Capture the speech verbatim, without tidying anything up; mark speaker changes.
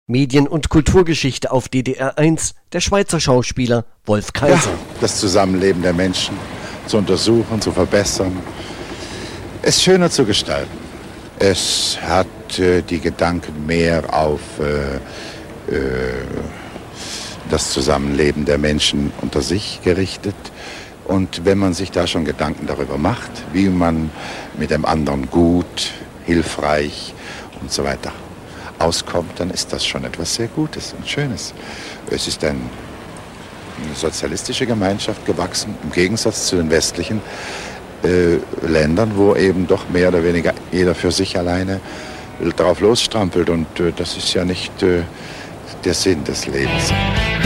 Speaker 1: Medien- und Kulturgeschichte auf D D R eins, der Schweizer Schauspieler Wolf Kaiser.
Speaker 2: Ja, das Zusammenleben der Menschen zu untersuchen, zu verbessern, es schöner zu gestalten. Es hat äh, die Gedanken mehr auf äh, äh, das Zusammenleben der Menschen unter sich gerichtet. Und wenn man sich da schon Gedanken darüber macht, wie man mit dem anderen gut, hilfreich und so weiter auskommt, dann ist das schon etwas sehr Gutes und Schönes. Es ist ein, eine sozialistische Gemeinschaft gewachsen, im Gegensatz zu den westlichen äh, Ländern, wo eben doch mehr oder weniger jeder für sich alleine drauf losstrampelt. Und äh, das ist ja nicht äh, der Sinn des Lebens.